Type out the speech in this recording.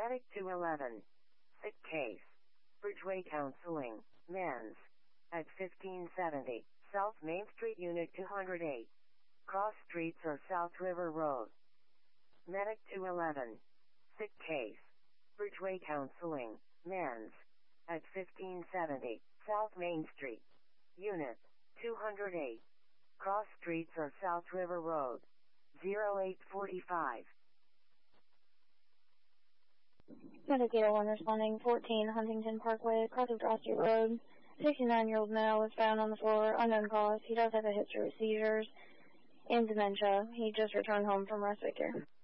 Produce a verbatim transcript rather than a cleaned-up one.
Medic two eleven. Sick case. Bridgeway Counseling, Men's. At fifteen seventy, South Main Street Unit two oh eight. Cross Streets or South River Road. Medic two eleven. Sick case. Bridgeway Counseling, Men's. At fifteen seventy, South Main Street. Unit two oh eight. Cross Streets or South River Road. zero eight four five. Medic eight oh one responding, fourteen Huntington Parkway, across of Broad Street Road. sixty-nine-year-old male was found on the floor, unknown cause. He does have a history of seizures and dementia. He just returned home from respite care.